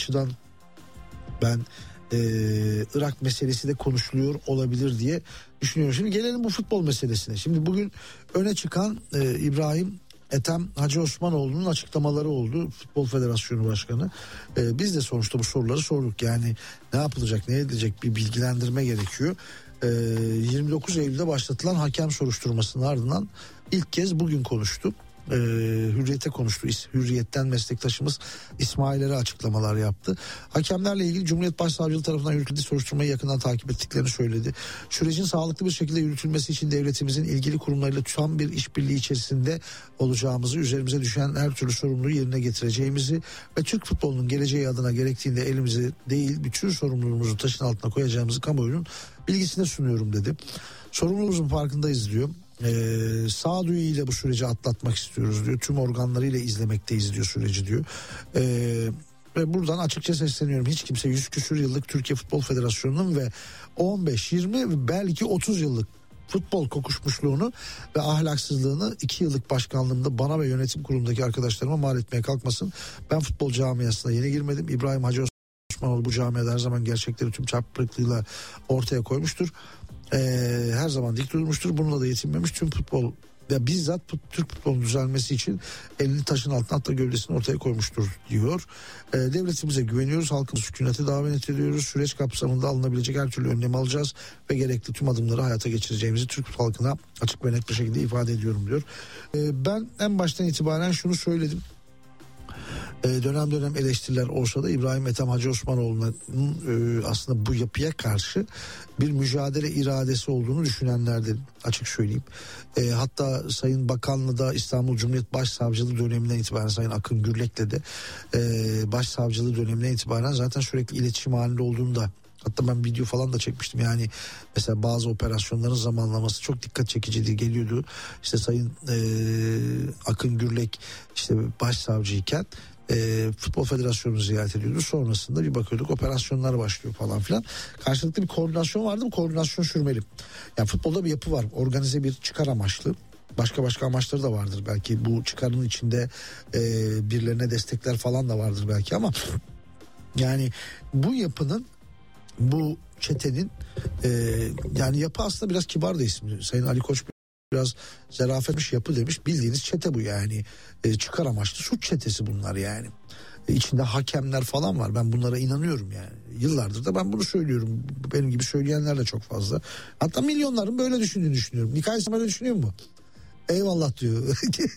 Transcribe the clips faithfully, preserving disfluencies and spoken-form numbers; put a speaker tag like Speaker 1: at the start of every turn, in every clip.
Speaker 1: açıdan ben e, Irak meselesi de konuşuluyor olabilir diye düşünüyorum. Şimdi gelelim bu futbol meselesine. Şimdi bugün öne çıkan e, İbrahim Ethem Hacı Osmanoğlu'nun açıklamaları oldu. Futbol Federasyonu Başkanı. Ee, biz de sonuçta bu soruları sorduk. Yani ne yapılacak, ne edilecek, bir bilgilendirme gerekiyor. Ee, yirmi dokuz Eylül'de başlatılan hakem soruşturmasının ardından ilk kez bugün konuştu. Ee, Hürriyet'e konuştu. Hürriyet'ten meslektaşımız İsmail Ere açıklamalar yaptı. Hakemlerle ilgili Cumhuriyet Başsavcılığı tarafından yürütüldüğü soruşturmayı yakından takip ettiklerini söyledi. Sürecin sağlıklı bir şekilde yürütülmesi için devletimizin ilgili kurumlarıyla tam bir işbirliği içerisinde olacağımızı, üzerimize düşen her türlü sorumluluğu yerine getireceğimizi ve Türk futbolunun geleceği adına gerektiğinde elimize değil bütün sorumluluğumuzu taşın altına koyacağımızı kamuoyunun bilgisine sunuyorum dedi. Sorumluluğumuzun farkındayız diyor. Ee, sağduyu ile bu süreci atlatmak istiyoruz diyor. Tüm organlarıyla izlemekteyiz diyor süreci diyor. Ee, ve buradan açıkça sesleniyorum. Hiç kimse yüz küsür yıllık Türkiye Futbol Federasyonu'nun ve on beş yirmi belki otuz yıllık futbol kokuşmuşluğunu ve ahlaksızlığını iki yıllık başkanlığımda bana ve yönetim kurulundaki arkadaşlarıma mal etmeye kalkmasın. Ben futbol camiasına yeni girmedim. İbrahim Hacı Osmanoğlu bu camiada her zaman gerçekleri tüm çarpıklıklarıyla ortaya koymuştur. Ee, her zaman dik durmuştur. Bununla da yetinmemiş. Tüm futbol ve bizzat Türk futbolunun düzelmesi için elini taşın altına, hatta gövdesini ortaya koymuştur diyor. Ee, devletimize güveniyoruz. Halkımız sükunete davet ediyoruz. Süreç kapsamında alınabilecek her türlü önlemi alacağız ve gerekli tüm adımları hayata geçireceğimizi Türk halkına açık ve net bir şekilde ifade ediyorum diyor. Ee, ben en baştan itibaren şunu söyledim. Ee, dönem dönem eleştiriler olsa da İbrahim Ethem Hacı Osmanoğlu'nun e, aslında bu yapıya karşı bir mücadele iradesi olduğunu düşünenlerden, açık söyleyeyim. E, hatta Sayın Bakanlı da İstanbul Cumhuriyet Başsavcılığı döneminden itibaren, Sayın Akın Gürlek'le de e, Başsavcılığı döneminden itibaren zaten sürekli iletişim halinde olduğunu da, hatta ben video falan da çekmiştim. Yani mesela bazı operasyonların zamanlaması çok dikkat çekici geliyordu. İşte Sayın e, Akın Gürlek işte başsavcıyken e, Futbol Federasyonu'nu ziyaret ediyordu. Sonrasında bir bakıyorduk operasyonlar başlıyor falan filan. Karşılıklı bir koordinasyon vardı. Bu koordinasyon sürmeli. Yani futbolda bir yapı var. Organize bir çıkar amaçlı. Başka başka amaçları da vardır belki. Bu çıkarın içinde e, birilerine destekler falan da vardır belki ama yani bu yapının, bu çetenin e, yani yapı aslında biraz kibar da ismi. Sayın Ali Koç biraz zarafetmiş yapı demiş. Bildiğiniz çete bu yani. E, çıkar amaçlı suç çetesi bunlar yani. E, içinde hakemler falan var. Ben bunlara inanıyorum yani. Yıllardır da ben bunu söylüyorum. Benim gibi söyleyenler de çok fazla. Hatta milyonların böyle düşündüğünü düşünüyorum. Nikay sen böyle düşünüyor mu? Eyvallah diyor.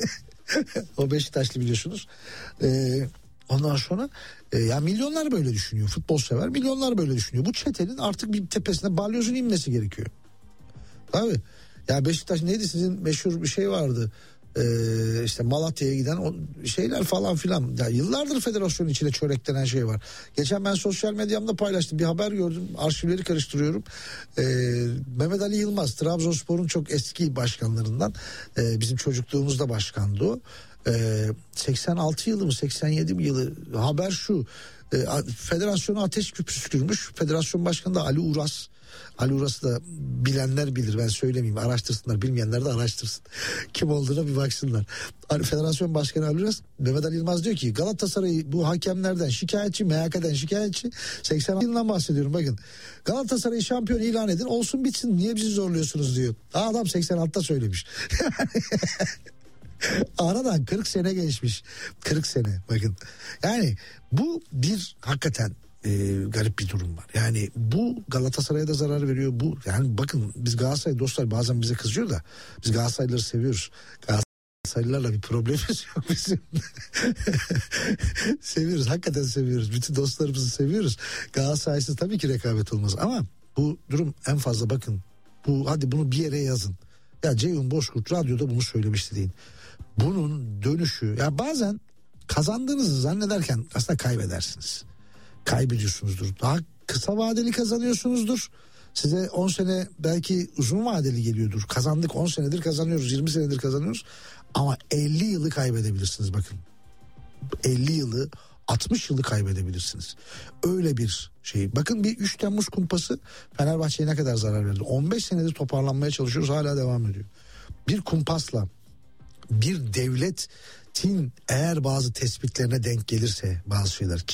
Speaker 1: O Beşiktaşlı biliyorsunuz. Eee Ondan sonra e, ya milyonlar böyle düşünüyor. Futbol sever milyonlar böyle düşünüyor. Bu çetenin artık bir tepesine balyozun inmesi gerekiyor. Tabii. Ya Beşiktaş neydi sizin meşhur bir şey vardı. Ee, işte Malatya'ya giden o şeyler falan filan. Ya yıllardır federasyonun içine çöreklenen şey var. Geçen ben sosyal medyamda paylaştım. Bir haber gördüm. Arşivleri karıştırıyorum. Ee, Mehmet Ali Yılmaz, Trabzonspor'un çok eski başkanlarından. Ee, bizim çocukluğumuzda başkandı o. Ee, seksen altı yılı mı seksen yedi mi yılı, haber şu: e, federasyonu ateş püskürmüş. Federasyon başkanı da Ali Uras. Ali Uras'ı da bilenler bilir, ben söylemeyeyim, araştırsınlar, bilmeyenler de araştırsın. Kim olduğuna bir baksınlar. Federasyon başkanı Ali Uras, Mehmet Ali Yılmaz diyor ki Galatasaray bu hakemlerden şikayetçi, M H K'den şikayetçi. seksen yılından bahsediyorum bakın. Galatasaray'ı şampiyon ilan edin, olsun bitsin, niye bizi zorluyorsunuz diyor. Adam seksen altıda söylemiş. Aradan kırk sene geçmiş. kırk sene bakın. Yani bu bir hakikaten e, garip bir durum var. Yani bu Galatasaray'a da zarar veriyor. Bu yani bakın, biz Galatasaray dostlar bazen bize kızıyor da biz Galatasaraylıları seviyoruz. Galatasaraylılarla bir problemimiz yok bizim. Seviyoruz, hakikaten seviyoruz. Bütün dostlarımızı seviyoruz. Galatasaray'sız tabii ki rekabet olmaz ama bu durum en fazla bakın. Bu, hadi bunu bir yere yazın. Ya Ceyhun Bozkurt radyoda bunu söylemişti deyin. Bunun dönüşü, ya bazen kazandığınızı zannederken aslında kaybedersiniz. Kaybediyorsunuzdur. Daha kısa vadeli kazanıyorsunuzdur. Size on sene belki uzun vadeli geliyordur. Kazandık, on senedir kazanıyoruz, yirmi senedir kazanıyoruz. Ama elli yılı kaybedebilirsiniz bakın. elli yılı, altmış yılı kaybedebilirsiniz. Öyle bir şey. Bakın bir üç Temmuz kumpası Fenerbahçe'ye ne kadar zarar verdi. on beş senedir toparlanmaya çalışıyoruz, hala devam ediyor. Bir kumpasla bir devletin eğer bazı tespitlerine denk gelirse bazı şeyler,